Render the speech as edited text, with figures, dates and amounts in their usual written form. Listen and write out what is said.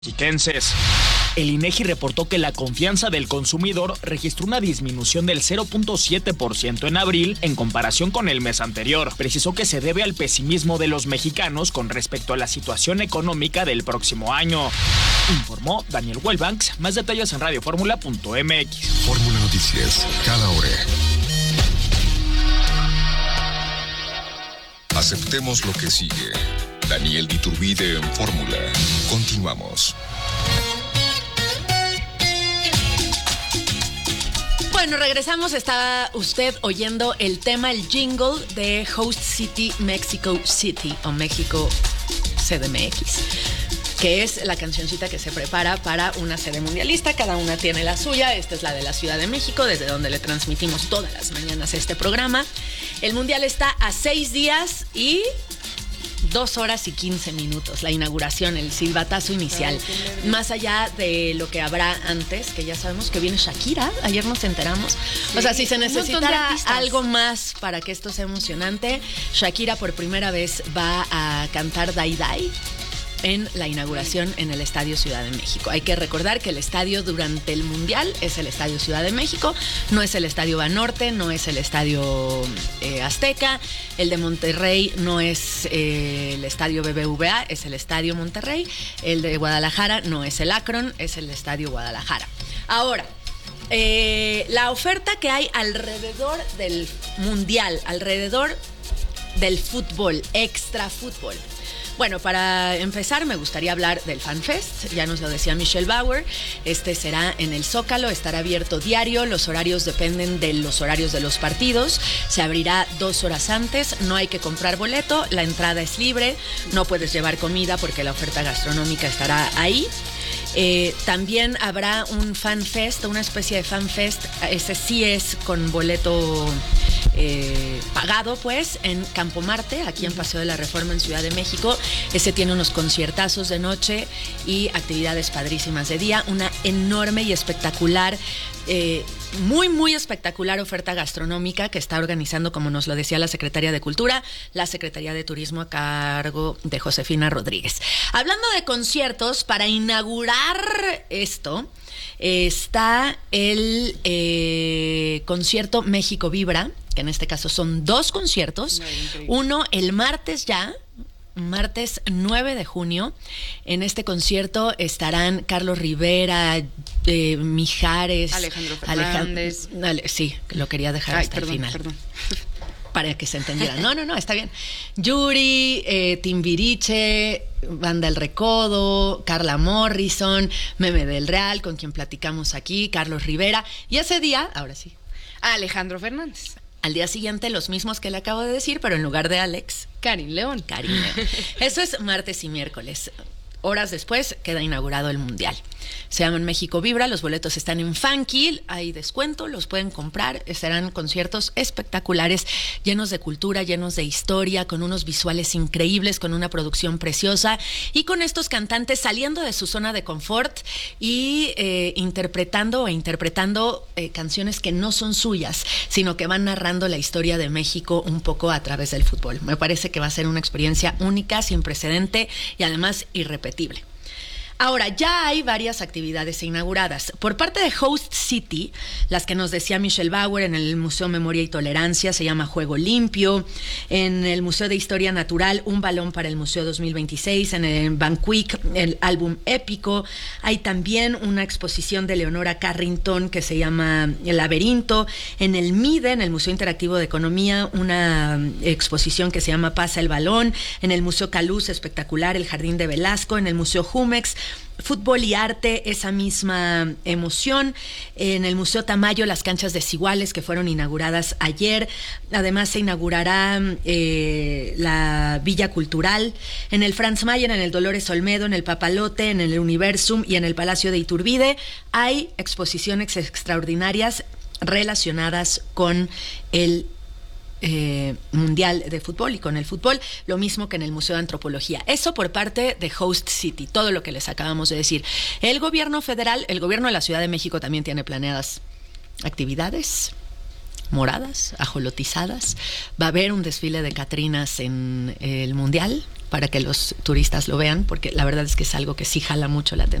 mexiquenses. El INEGI reportó que la confianza del consumidor registró una disminución del 0.7% en abril en comparación con el mes anterior. Precisó que se debe al pesimismo de los mexicanos con respecto a la situación económica del próximo año. Informó Daniel Wellbanks. Más detalles en radioformula.mx. Fórmula Noticias, cada hora. Aceptemos lo que sigue. Daniel Iturbide en Fórmula. Continuamos. Bueno, regresamos. Estaba usted oyendo el tema, el jingle de Host City, Mexico City, o México CDMX, que es la cancioncita que se prepara para una sede mundialista. Cada una tiene la suya. Esta es la de la Ciudad de México, desde donde le transmitimos todas las mañanas este programa. El mundial está a 6 días y 2 horas y 15 minutos, la inauguración, el silbatazo inicial. Más allá de lo que habrá antes, que ya sabemos que viene Shakira, ayer nos enteramos. Sí, o sea, si se necesitara algo más para que esto sea emocionante, Shakira por primera vez va a cantar Dai Dai en la inauguración en el Estadio Ciudad de México. Hay que recordar que el estadio durante el Mundial es el Estadio Ciudad de México, no es el Estadio Banorte, no es el Estadio Azteca, el de Monterrey no es el Estadio BBVA, es el Estadio Monterrey, el de Guadalajara no es el Akron, es el Estadio Guadalajara. Ahora, la oferta que hay alrededor del Mundial, alrededor del fútbol, extra fútbol. Bueno, para empezar me gustaría hablar del FanFest, ya nos lo decía Michelle Bauer. Este será en el Zócalo, estará abierto diario, los horarios dependen de los horarios de los partidos, se abrirá 2 horas antes, no hay que comprar boleto, la entrada es libre, no puedes llevar comida porque la oferta gastronómica estará ahí. También habrá un FanFest, una especie de FanFest, ese sí es con boleto pagado, pues, en Campo Marte, aquí en Paseo de la Reforma en Ciudad de México. Ese tiene unos conciertazos de noche y actividades padrísimas de día, una enorme y espectacular, muy espectacular oferta gastronómica que está organizando, como nos lo decía la Secretaría de Cultura, la Secretaría de Turismo a cargo de Josefina Rodríguez. Hablando de conciertos, para inaugurar esto, está el concierto México Vibra, que en este caso son 2 conciertos. Uno el martes 9 de junio. En este concierto estarán Carlos Rivera, Mijares, Alejandro Fernández. Sí, lo quería dejar hasta el final. Perdón. Para que se entendiera. No, está bien. Yuri, Timbiriche, Banda El Recodo, Carla Morrison, Meme del Real, con quien platicamos aquí, Carlos Rivera. Y ese día, ahora sí, Alejandro Fernández. Al día siguiente, los mismos que le acabo de decir, pero en lugar de Alex, Karin León. Eso es martes y miércoles. Horas después queda inaugurado el Mundial. Se llaman México Vibra, los boletos están en Funky, hay descuento, los pueden comprar. Serán conciertos espectaculares, llenos de cultura, llenos de historia, con unos visuales increíbles, con una producción preciosa y con estos cantantes saliendo de su zona de confort y interpretando canciones que no son suyas, sino que van narrando la historia de México un poco a través del fútbol. Me parece que va a ser una experiencia única, sin precedente y además irrepetible. Ahora, ya hay varias actividades inauguradas. Por parte de Host City, las que nos decía Michelle Bauer, en el Museo Memoria y Tolerancia se llama Juego Limpio, en el Museo de Historia Natural, Un Balón para el Museo 2026, en el Banquic, el álbum épico. Hay también una exposición de Leonora Carrington que se llama El Laberinto. En el MIDE, en el Museo Interactivo de Economía, una exposición que se llama Pasa el Balón. En el Museo Caluz, espectacular, el Jardín de Velasco. En el Museo Jumex, Fútbol y arte, esa misma emoción. En el Museo Tamayo, las canchas desiguales que fueron inauguradas ayer. Además se inaugurará la Villa Cultural. En el Franz Mayer, en el Dolores Olmedo, en el Papalote, en el Universum y en el Palacio de Iturbide hay exposiciones extraordinarias relacionadas con el Mundial de Fútbol y con el fútbol, lo mismo que en el Museo de Antropología. Eso por parte de Host City, todo lo que les acabamos de decir. El gobierno federal, el gobierno de la Ciudad de México también tiene planeadas actividades moradas, ajolotizadas. Va a haber un desfile de catrinas en el Mundial. para que los turistas lo vean, porque la verdad es que es algo que sí jala mucho la atención.